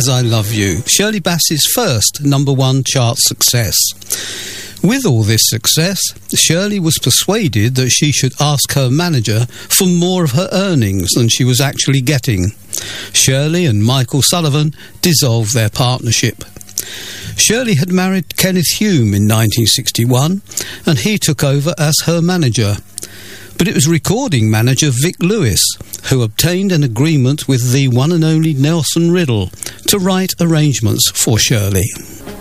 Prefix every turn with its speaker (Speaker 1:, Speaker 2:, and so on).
Speaker 1: As I Love You, Shirley Bassey's first #1 chart success. With all this success, Shirley was persuaded that she should ask her manager for more of her earnings than she was actually getting. Shirley and Michael Sullivan dissolved their partnership. Shirley had married Kenneth Hume in 1961, and he took over as her manager. But it was recording manager Vic Lewis who obtained an agreement with the one and only Nelson Riddle to write arrangements for Shirley.